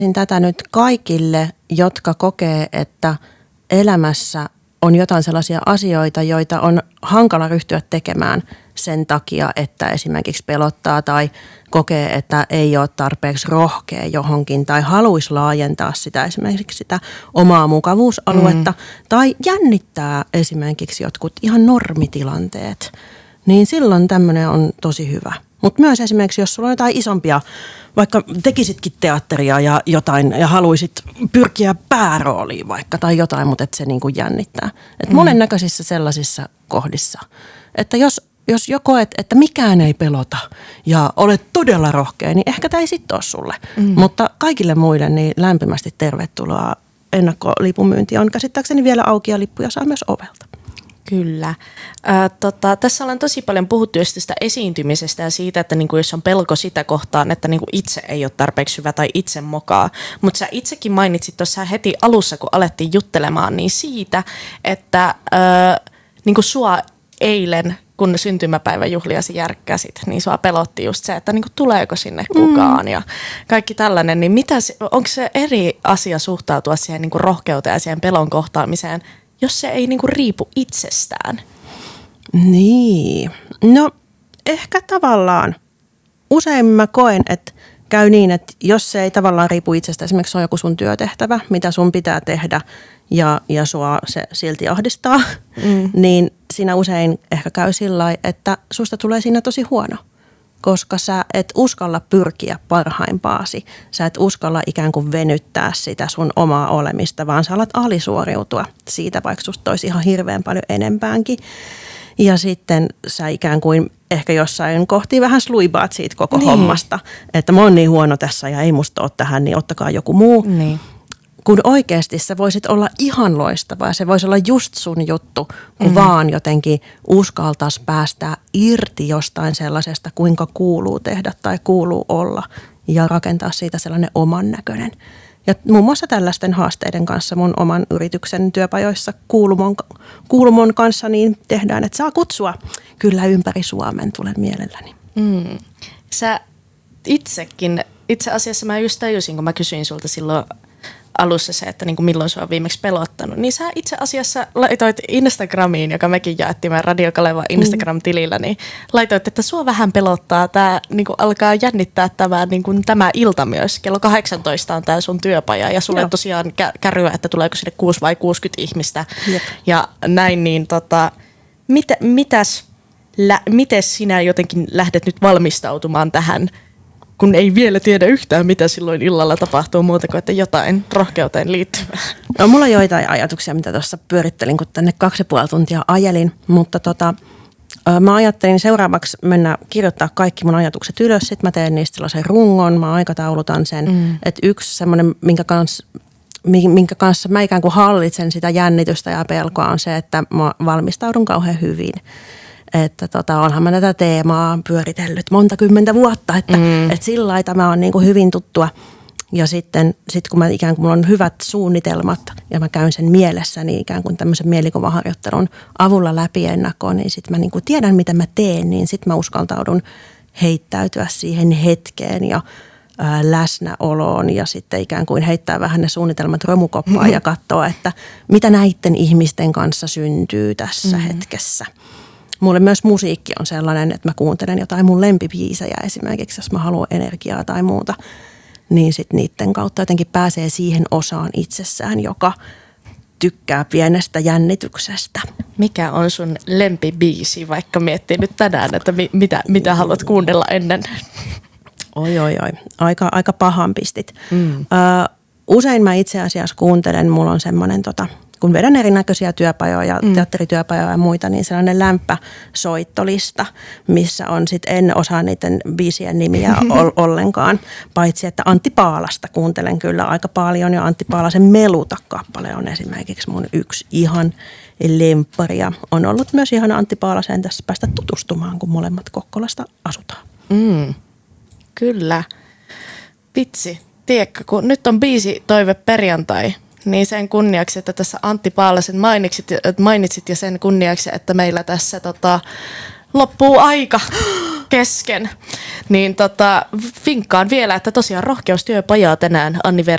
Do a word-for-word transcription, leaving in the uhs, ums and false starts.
Tätä nyt kaikille, jotka kokee, että elämässä on jotain sellaisia asioita, joita on hankala ryhtyä tekemään sen takia, että esimerkiksi pelottaa tai kokee, että ei ole tarpeeksi rohkea johonkin tai haluaisi laajentaa sitä esimerkiksi sitä omaa mukavuusaluetta mm. tai jännittää esimerkiksi jotkut ihan normitilanteet, niin silloin tämmöinen on tosi hyvä. Mutta myös esimerkiksi, jos sulla on jotain isompia, vaikka tekisitkin teatteria ja jotain ja haluaisit pyrkiä päärooliin vaikka tai jotain, mutta et se niinku jännittää. Et mm. monennäköisissä sellaisissa kohdissa, että jos, jos jo koet, että mikään ei pelota ja olet todella rohkea, niin ehkä tämä ei sitten ole sulle. Mm. Mutta kaikille muille niin lämpimästi tervetuloa. Ennakkolipumyynti on käsittääkseni vielä auki ja lippuja saa myös ovelta. Kyllä. Äh, tota, tässä ollaan tosi paljon puhuttu just sitä esiintymisestä ja siitä, että niinku, jos on pelko sitä kohtaan, että niinku, itse ei ole tarpeeksi hyvä tai itse mokaa. Mutta sä itsekin mainitsit tuossa heti alussa, kun alettiin juttelemaan, niin siitä, että äh, niinku sua eilen, kun syntymäpäiväjuhliasi järkkäsit, niin sua pelotti just se, että niinku, tuleeko sinne kukaan mm. ja kaikki tällainen. Niin mitä, onko se eri asia suhtautua siihen niinku, rohkeuteen ja siihen pelon kohtaamiseen, jos se ei niinku riipu itsestään? Niin. No ehkä tavallaan. Usein mä koen, että käy niin, että jos se ei tavallaan riipu itsestä, esimerkiksi se on joku sun työtehtävä, mitä sun pitää tehdä ja, ja sua se silti ahdistaa, mm. niin siinä usein ehkä käy sillä lailla, että susta tulee siinä tosi huono. Koska sä et uskalla pyrkiä parhaimpaasi. Sä et uskalla ikään kuin venyttää sitä sun omaa olemista, vaan sä alat alisuoriutua siitä, vaikka susta olisi ihan hirveän paljon enempäänkin. Ja sitten sä ikään kuin ehkä jossain kohti vähän sluibaat siitä koko niin. hommasta. Että mä oon niin huono tässä ja ei musta ole tähän, niin ottakaa joku muu. Niin. Kun oikeasti sä voisit olla ihan loistava ja se voisi olla just sun juttu, kun mm-hmm. vaan jotenkin uskaltaisi päästää irti jostain sellaisesta, kuinka kuuluu tehdä tai kuuluu olla ja rakentaa siitä sellainen oman näköinen. Ja muun muassa tällaisten haasteiden kanssa mun oman yrityksen työpajoissa Kuulumon, Kuulumon kanssa niin tehdään, että saa kutsua kyllä ympäri Suomen, tulen mielelläni. Mm. Sä itsekin, itse asiassa mä just tajusin, kun mä kysyin sulta silloin alussa se, että niinku milloin sua on viimeksi pelottanut, niin sä itse asiassa laitoit Instagramiin, joka mekin jaettiin meidän Radio Kaleva Instagram-tilillä, niin laitoit, että sua vähän pelottaa, tää niinku alkaa jännittää tämä, niinku, tämä ilta myös. Kello kahdeksantoista on tää sun työpaja ja sulle tosiaan kä- kärryä, että tuleeko sinne kuusi vai kuusikymmentä ihmistä. Jep. Ja näin, niin tota, mit, mitäs, lä, miten sinä jotenkin lähdet nyt valmistautumaan tähän, kun ei vielä tiedä yhtään, mitä silloin illalla tapahtuu muuta kuin, että jotain rohkeuteen liittyvää. No, mulla on joitain ajatuksia, mitä tuossa pyörittelin, kun tänne kaksi ja puoli tuntia ajelin, mutta tota, mä ajattelin seuraavaksi mennä kirjoittaa kaikki mun ajatukset ylös, sitten mä teen niistä sellaisen rungon, mä aikataulutan sen, mm. että yksi semmoinen, minkä kanssa, minkä kanssa mä ikään kuin hallitsen sitä jännitystä ja pelkoa on se, että mä valmistaudun kauhean hyvin. Että tota, onhan mä tätä teemaa pyöritellyt monta kymmentä vuotta, että mm. et sillä lailla tämä on niin kuin hyvin tuttua. Ja sitten sit kun mä ikään kuin mulla on hyvät suunnitelmat ja mä käyn sen mielessä, niin ikään kuin tämmöisen mielikuvaharjoittelun avulla läpi ennakkoon, niin sitten mä niin kuin tiedän, mitä mä teen, niin sitten mä uskaltaudun heittäytyä siihen hetkeen ja ää, läsnäoloon ja sitten ikään kuin heittää vähän ne suunnitelmat romukoppaan mm-hmm. ja katsoa, että mitä näiden ihmisten kanssa syntyy tässä mm-hmm. hetkessä. Mulle myös musiikki on sellainen, että mä kuuntelen jotain mun lempibiisejä esimerkiksi, jos mä haluan energiaa tai muuta. Niin sitten niiden kautta jotenkin pääsee siihen osaan itsessään, joka tykkää pienestä jännityksestä. Mikä on sun lempibiisi, vaikka miettii nyt tänään, että mi- mitä, mitä haluat kuunnella ennen? Oi, oi, oi. Aika, aika pahan pistit. Mm. Ö, usein mä itse asiassa kuuntelen, mulla on semmoinen tota... kun vedän erinäköisiä työpajoja, mm. teatterityöpajoja ja muita, niin sellainen lämpösoittolista, missä on sitten, en osaa niiden biisien nimiä ollenkaan, paitsi että Antti Paalasta kuuntelen kyllä aika paljon, ja Antti Paalasen Meluta-kappale on esimerkiksi mun yksi ihan lemppari, ja on ollut myös ihan Antti Paalaseen tässä päästä tutustumaan, kun molemmat Kokkolasta asutaan. Mm. Kyllä. Vitsi, tiedätkö, kun nyt on biisi toive perjantai, niin sen kunniaksi, että tässä Antti Paalasen mainitsit, mainitsit ja sen kunniaksi, että meillä tässä tota, loppuu aika kesken, niin tota, vinkkaan vielä, että tosiaan rohkeustyöpajaa tänään Anni Ver